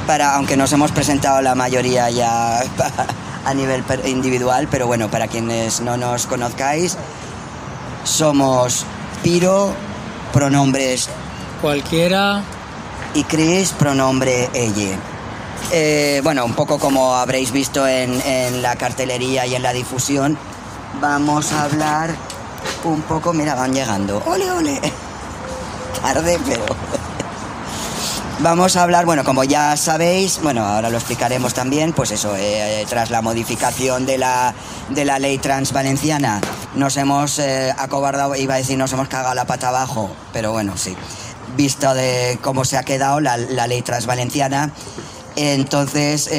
aunque nos hemos presentado la mayoría ya a nivel individual, pero bueno, para quienes no nos conozcáis, somos Piro, pronombres cualquiera, y Chris, pronombre elle. Bueno, un poco como habréis visto en la cartelería y en la difusión, vamos a hablar un poco, mira, van llegando, ole, ole, tarde, pero... Vamos a hablar, bueno, como ya sabéis, bueno, ahora lo explicaremos también, pues eso, tras la modificación de la ley trans valenciana, nos hemos acobardado, iba a decir, nos hemos cagado la pata abajo, pero bueno, sí, visto de cómo se ha quedado la ley trans valenciana, entonces,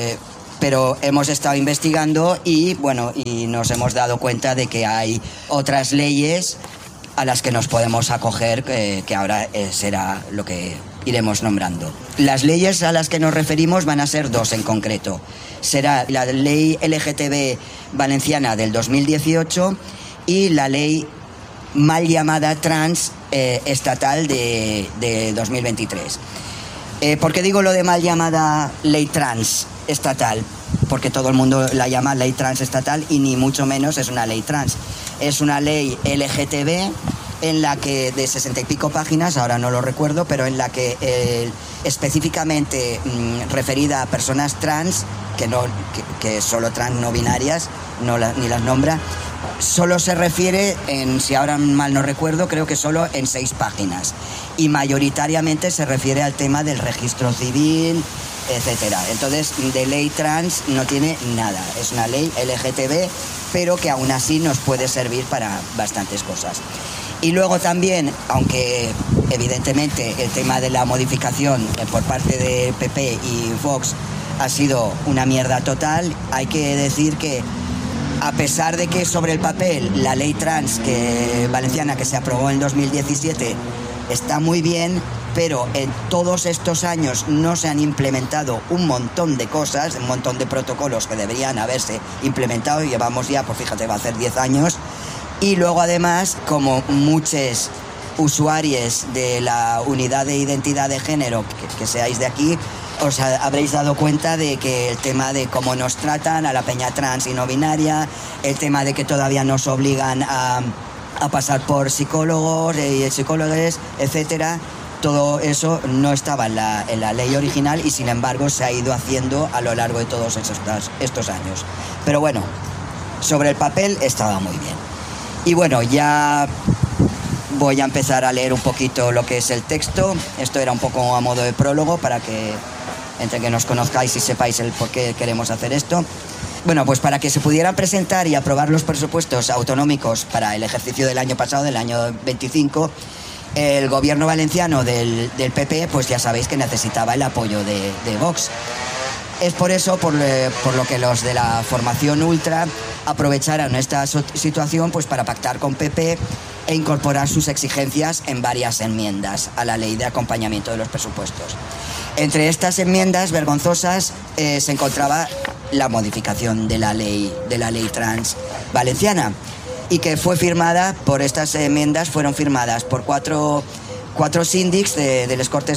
pero hemos estado investigando y, bueno, y nos hemos dado cuenta de que hay otras leyes a las que nos podemos acoger, que ahora será lo que iremos nombrando. Las leyes a las que nos referimos van a ser dos en concreto. Será la ley LGTB valenciana del 2018 y la ley mal llamada trans estatal de 2023. ¿Por qué digo lo de mal llamada ley trans estatal? Porque todo el mundo la llama ley trans estatal y ni mucho menos es una ley trans. Es una ley LGTB en la que, de 60 y pico páginas, ahora no lo recuerdo, pero en la que específicamente referida a personas trans, que solo trans no binarias, ni las nombra, solo se refiere, si ahora mal no recuerdo, creo que solo en 6 páginas. Y mayoritariamente se refiere al tema del registro civil, etcétera. Entonces, de ley trans no tiene nada. Es una ley LGTB, pero que aún así nos puede servir para bastantes cosas. Y luego también, aunque evidentemente el tema de la modificación por parte de PP y Vox ha sido una mierda total, hay que decir que a pesar de que sobre el papel la ley trans valenciana que se aprobó en 2017 está muy bien, pero en todos estos años no se han implementado un montón de cosas, un montón de protocolos que deberían haberse implementado, y llevamos ya, pues fíjate, va a hacer 10 años. Y luego además, como muchos usuarios de la unidad de identidad de género que seáis de aquí, os habréis dado cuenta de que el tema de cómo nos tratan a la peña trans y no binaria, el tema de que todavía nos obligan a pasar por psicólogos y psicólogas, etcétera, todo eso no estaba en la ley original y sin embargo se ha ido haciendo a lo largo de todos estos años. Pero bueno, sobre el papel estaba muy bien. Y bueno, ya voy a empezar a leer un poquito lo que es el texto. Esto era un poco a modo de prólogo para que entre que nos conozcáis y sepáis el por qué queremos hacer esto. Bueno, pues para que se pudieran presentar y aprobar los presupuestos autonómicos para el ejercicio del año pasado, del año 25, el gobierno valenciano del PP, pues ya sabéis que necesitaba el apoyo de Vox. Es por eso por lo que los de la formación ultra aprovecharon esta situación pues para pactar con PP e incorporar sus exigencias en varias enmiendas a la ley de acompañamiento de los presupuestos. Entre estas enmiendas vergonzosas se encontraba la modificación de la ley trans valenciana, y que fue firmada por estas enmiendas, fueron firmadas por cuatro síndics de les Corts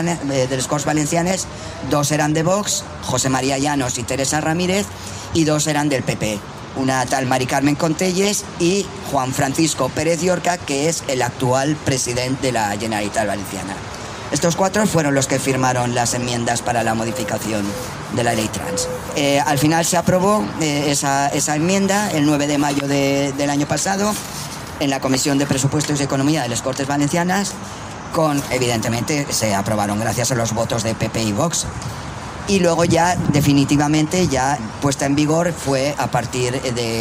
Valencianes. 2 eran de Vox, José María Llanos y Teresa Ramírez, y 2 eran del PP, una tal Mari Carmen Contelles y Juan Francisco Pérez Llorca, que es el actual presidente de la Generalitat Valenciana. Estos 4 fueron los que firmaron las enmiendas para la modificación de la ley trans. Al final se aprobó esa enmienda el 9 de mayo del año pasado en la Comisión de Presupuestos y Economía de les Corts Valencianas, evidentemente se aprobaron gracias a los votos de PP y Vox. Y luego ya definitivamente ya puesta en vigor fue a partir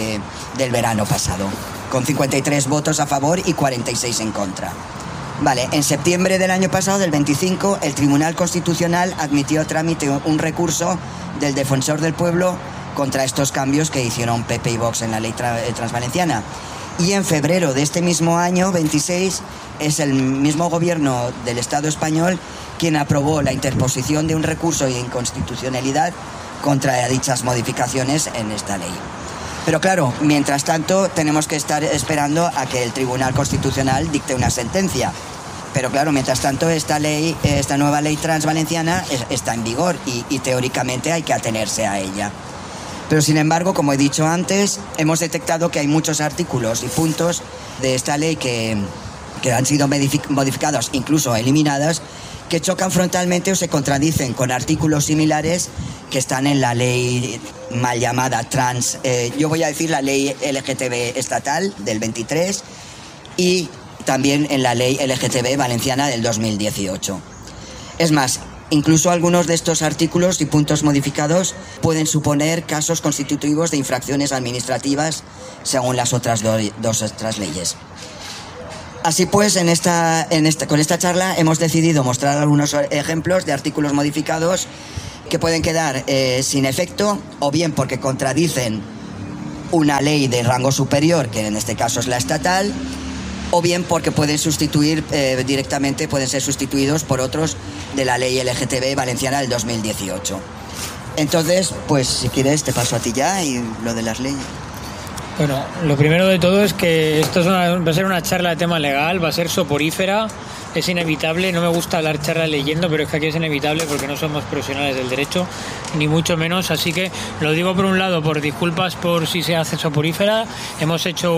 del verano pasado, con 53 votos a favor y 46 en contra. Vale, en septiembre del año pasado, del 25, el Tribunal Constitucional admitió a trámite un recurso del Defensor del Pueblo contra estos cambios que hicieron PP y Vox en la ley transvalenciana. Y en febrero de este mismo año, 26, es el mismo gobierno del Estado español quien aprobó la interposición de un recurso de inconstitucionalidad contra dichas modificaciones en esta ley. Pero claro, mientras tanto tenemos que estar esperando a que el Tribunal Constitucional dicte una sentencia. Pero claro, mientras tanto esta nueva ley trans valenciana está en vigor y teóricamente hay que atenerse a ella. Pero sin embargo, como he dicho antes, hemos detectado que hay muchos artículos y puntos de esta ley que han sido modificados, incluso eliminadas, que chocan frontalmente o se contradicen con artículos similares que están en la ley mal llamada trans, yo voy a decir la ley LGTB estatal del 23 y también en la ley LGTB valenciana del 2018. Es más, incluso algunos de estos artículos y puntos modificados pueden suponer casos constitutivos de infracciones administrativas según las otras dos leyes. Así pues, con esta charla hemos decidido mostrar algunos ejemplos de artículos modificados que pueden quedar sin efecto, o bien porque contradicen una ley de rango superior, que en este caso es la estatal, o bien porque pueden ser sustituidos por otros de la ley LGTB valenciana del 2018. Entonces, pues si quieres te paso a ti ya y lo de las leyes. Bueno, lo primero de todo es que esto va a ser una charla de tema legal, va a ser soporífera, es inevitable, no me gusta hablar charla leyendo, pero es que aquí es inevitable porque no somos profesionales del derecho, ni mucho menos, así que lo digo por un lado, por disculpas por si se hace soporífera, hemos hecho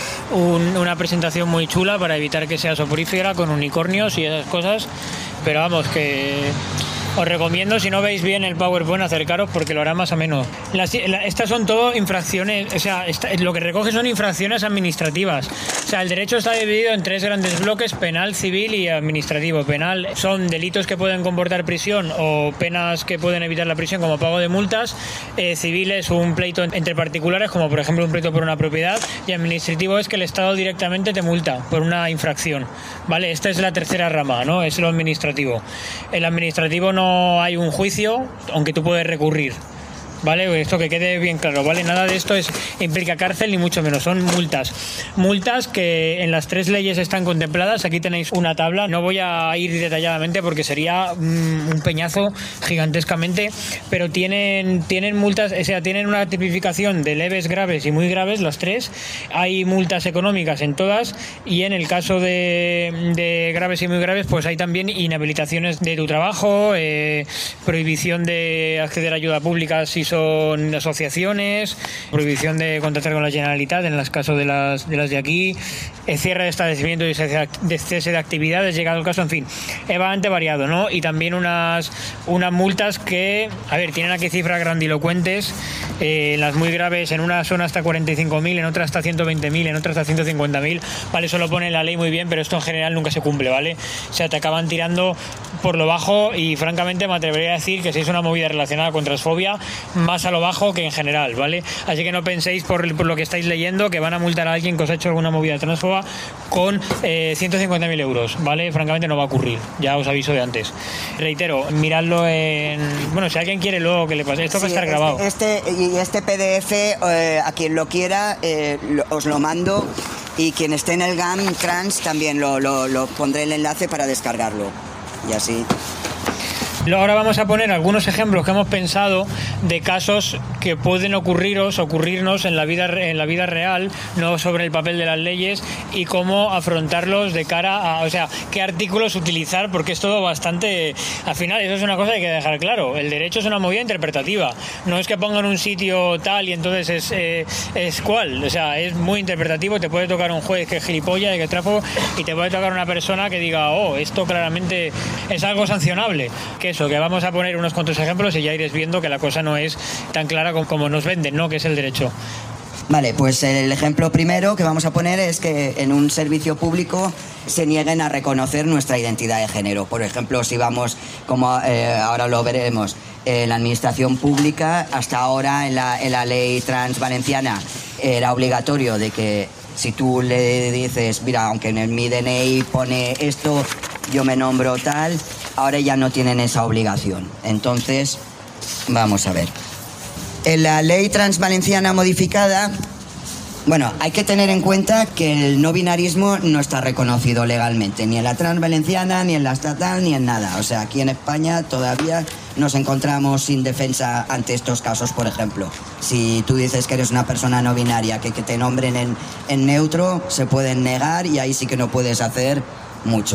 una presentación muy chula para evitar que sea soporífera con unicornios y esas cosas, pero vamos, que os recomiendo, si no veis bien el PowerPoint, acercaros porque lo hará más ameno. Estas son todo infracciones, o sea, lo que recoge son infracciones administrativas. O sea, el derecho está dividido en 3 grandes bloques: penal, civil y administrativo. Penal son delitos que pueden comportar prisión o penas que pueden evitar la prisión, como pago de multas. Civil es un pleito entre particulares, como por ejemplo un pleito por una propiedad. Y administrativo es que el Estado directamente te multa por una infracción, ¿vale? Esta es la tercera rama, ¿no? Es lo administrativo. El administrativo no hay un juicio, aunque tú puedes recurrir, ¿vale? Esto que quede bien claro, ¿vale? Nada de esto implica cárcel ni mucho menos, son multas. Multas que en las 3 leyes están contempladas. Aquí tenéis una tabla, no voy a ir detalladamente porque sería un peñazo gigantescamente, pero tienen multas, o sea, tienen una tipificación de leves, graves y muy graves, las 3. Hay multas económicas en todas y en el caso de graves y muy graves, pues hay también inhabilitaciones de tu trabajo, prohibición de acceder a ayuda pública si son asociaciones, prohibición de contratar con la Generalitat en los casos de las de aquí, cierre de establecimiento y cese de actividades, llegado el caso, en fin, es bastante variado, ¿no? Y también unas multas que, a ver, tienen aquí cifras grandilocuentes, las muy graves, en una son hasta 45.000, en otra hasta 120.000, en otra hasta 150.000, ¿vale? Eso lo pone en la ley muy bien, pero esto en general nunca se cumple, ¿vale? O sea, te acaban tirando por lo bajo y francamente me atrevería a decir que si es una movida relacionada con transfobia, más a lo bajo que en general, ¿vale? Así que no penséis por lo que estáis leyendo que van a multar a alguien que os ha hecho alguna movida transfoba con 150.000 euros, ¿vale? Francamente no va a ocurrir, ya os aviso de antes. Reitero, miradlo bueno, si alguien quiere luego que le pase, esto va a estar grabado. Este PDF, a quien lo quiera, os lo mando, y quien esté en el GAM Trans también lo pondré el enlace para descargarlo, y así. Ahora vamos a poner algunos ejemplos que hemos pensado de casos que pueden ocurrirnos en la vida real, no sobre el papel de las leyes, y cómo afrontarlos de cara a, o sea, qué artículos utilizar, porque es todo bastante, al final eso es una cosa que hay que dejar claro, el derecho es una movida interpretativa, no es que pongan un sitio tal y entonces es cual, o sea, es muy interpretativo, te puede tocar un juez que es gilipollas y que es tráfago, y te puede tocar una persona que diga, oh, esto claramente es algo sancionable, que vamos a poner unos cuantos ejemplos y ya iréis viendo que la cosa no es tan clara como nos venden, ¿no? Que es el derecho. Vale, pues el ejemplo primero que vamos a poner es que en un servicio público se nieguen a reconocer nuestra identidad de género. Por ejemplo, si vamos, como ahora lo veremos, en la administración pública, hasta ahora en la ley trans valenciana era obligatorio de que si tú le dices, mira, aunque en mi DNI pone esto, yo me nombro tal, ahora ya no tienen esa obligación. Entonces, vamos a ver. En la ley trans valenciana modificada, bueno, hay que tener en cuenta que el no binarismo no está reconocido legalmente, ni en la trans valenciana, ni en la estatal, ni en nada. O sea, aquí en España todavía nos encontramos sin defensa ante estos casos, por ejemplo. Si tú dices que eres una persona no binaria, que te nombren en neutro, se pueden negar y ahí sí que no puedes hacer mucho.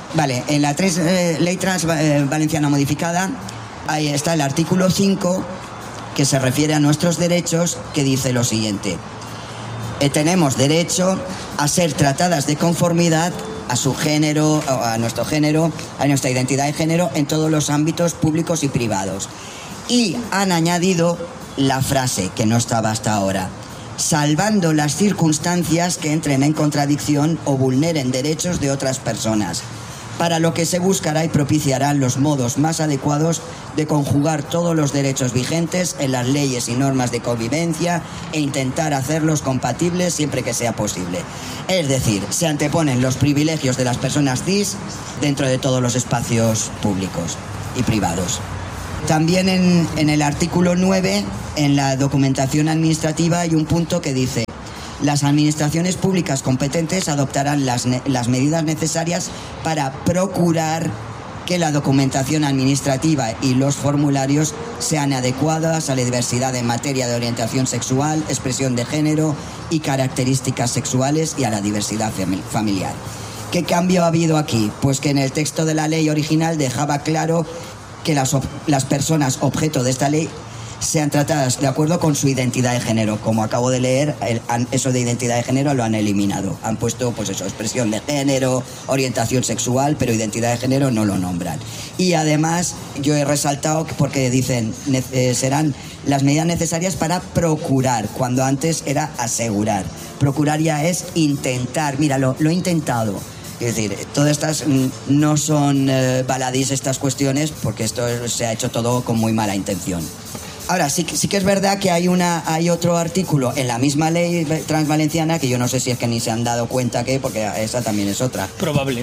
Vale, en la Ley Trans Valenciana modificada, ahí está el artículo 5, que se refiere a nuestros derechos, que dice lo siguiente. Tenemos derecho a ser tratadas de conformidad a su género, a nuestro género, a nuestra identidad de género, en todos los ámbitos públicos y privados. Y han añadido la frase, que no estaba hasta ahora, salvando las circunstancias que entren en contradicción o vulneren derechos de otras personas, para lo que se buscará y propiciarán los modos más adecuados de conjugar todos los derechos vigentes en las leyes y normas de convivencia e intentar hacerlos compatibles siempre que sea posible. Es decir, se anteponen los privilegios de las personas cis dentro de todos los espacios públicos y privados. También en el artículo 9, en la documentación administrativa, hay un punto que dice: las administraciones públicas competentes adoptarán las medidas necesarias para procurar que la documentación administrativa y los formularios sean adecuadas a la diversidad en materia de orientación sexual, expresión de género y características sexuales y a la diversidad familiar. ¿Qué cambio ha habido aquí? Pues que en el texto de la ley original dejaba claro que las personas objeto de esta ley sean tratadas de acuerdo con su identidad de género. Como acabo de leer, eso de identidad de género lo han eliminado. Han puesto, pues eso, expresión de género, orientación sexual, pero identidad de género no lo nombran. Y además, yo he resaltado, porque dicen, serán las medidas necesarias para procurar, cuando antes era asegurar. Procurar ya es intentar. Mira, lo he intentado. Es decir, todas estas no son baladís estas cuestiones, porque esto se ha hecho todo con muy mala intención. Ahora, sí que es verdad que hay otro artículo en la misma ley transvalenciana, que yo no sé si es que ni se han dado cuenta porque esa también es otra. Probable.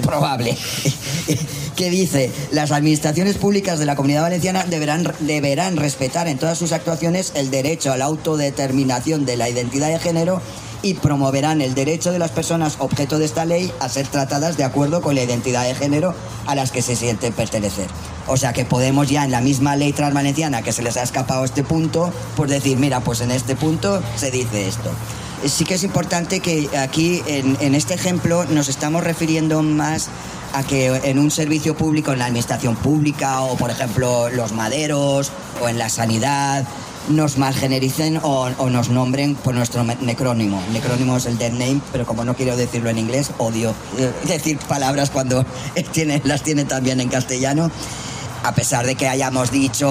Que dice: las administraciones públicas de la Comunidad Valenciana deberán respetar en todas sus actuaciones el derecho a la autodeterminación de la identidad de género y promoverán el derecho de las personas objeto de esta ley a ser tratadas de acuerdo con la identidad de género a las que se sienten pertenecer. O sea que podemos ya en la misma ley transvalenciana, que se les ha escapado este punto, pues decir, mira, pues en este punto se dice esto. Sí que es importante que aquí, en este ejemplo, nos estamos refiriendo más a que en un servicio público, en la administración pública, o por ejemplo los maderos, o en la sanidad, nos malgenericen o nos nombren por nuestro necrónimo. Necrónimo es el dead name, pero como no quiero decirlo en inglés, odio decir palabras cuando las tienen también en castellano. A pesar de que le hayamos dicho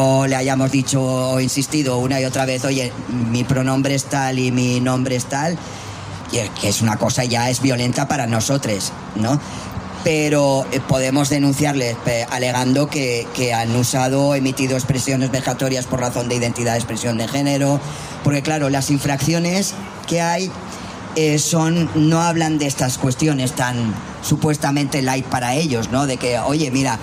o insistido una y otra vez, oye, mi pronombre es tal y mi nombre es tal, que es una cosa ya es violenta para nosotros, ¿no? Pero podemos denunciarles alegando que han emitido expresiones vejatorias por razón de identidad de expresión de género, porque claro, las infracciones que hay no hablan de estas cuestiones tan supuestamente light para ellos, ¿no? De que, oye, mira,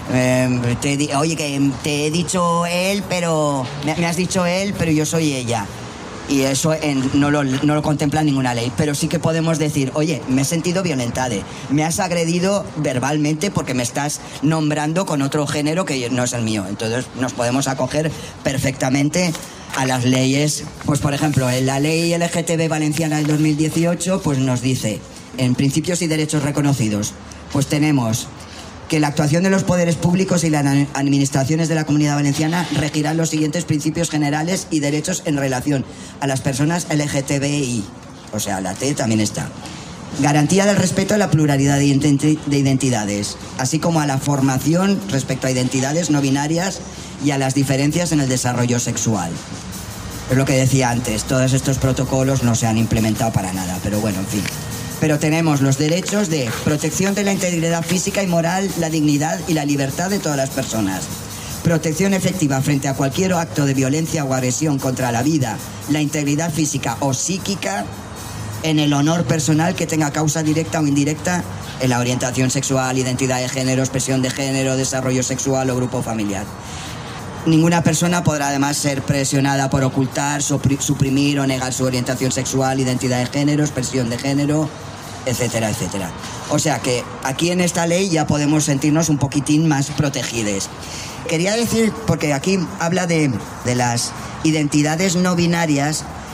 que te he dicho él, pero me has dicho él, pero yo soy ella. Y eso no lo contempla ninguna ley. Pero sí que podemos decir, oye, me he sentido violentada, me has agredido verbalmente porque me estás nombrando con otro género que no es el mío. Entonces nos podemos acoger perfectamente a las leyes. Pues por ejemplo, en la ley LGTB valenciana del 2018, pues nos dice, en principios y derechos reconocidos, pues tenemos que la actuación de los poderes públicos y las administraciones de la Comunidad Valenciana regirán los siguientes principios generales y derechos en relación a las personas LGTBI. O sea, la T también está. Garantía del respeto a la pluralidad de identidades, así como a la formación respecto a identidades no binarias y a las diferencias en el desarrollo sexual. Es lo que decía antes, todos estos protocolos no se han implementado para nada, pero bueno, en fin. Pero tenemos los derechos de protección de la integridad física y moral, la dignidad y la libertad de todas las personas. Protección efectiva frente a cualquier acto de violencia o agresión contra la vida, la integridad física o psíquica, en el honor personal que tenga causa directa o indirecta en la orientación sexual, identidad de género, expresión de género, desarrollo sexual o grupo familiar. Ninguna persona podrá además ser presionada por ocultar, suprimir o negar su orientación sexual, identidad de género, expresión de género, etcétera, etcétera. O sea que aquí en esta ley ya podemos sentirnos un poquitín más protegidos. Quería decir, porque aquí habla de las identidades no binarias,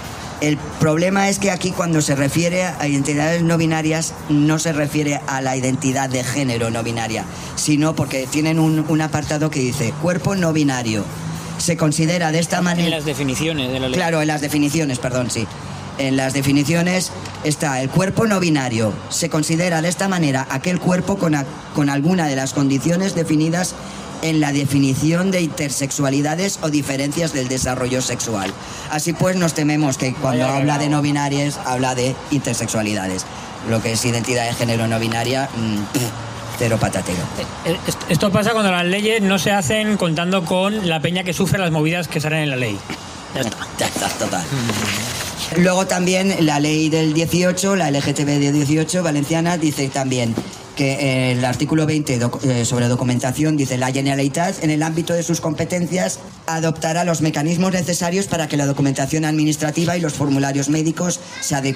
El problema es que aquí cuando se refiere a identidades no binarias no se refiere a la identidad de género no binaria, sino porque tienen un apartado que dice cuerpo no binario. Se considera de esta manera... En las definiciones de la ley. Claro, en las definiciones, perdón, sí. En las definiciones está el cuerpo no binario. Se considera de esta manera aquel cuerpo con alguna de las condiciones definidas en la definición de intersexualidades o diferencias del desarrollo sexual. Así pues, nos tememos que cuando habla de no binarias, habla de intersexualidades. Lo que es identidad de género no binaria, cero patatero. Esto pasa cuando las leyes no se hacen contando con la peña que sufre las movidas que salen en la ley. Ya está, total. Luego también la ley del 18, la LGTB de 18 valenciana, dice también que el artículo 20 sobre documentación dice la Generalitat en el ámbito de sus competencias adoptará los mecanismos necesarios para que la documentación administrativa y los formularios médicos se adecuen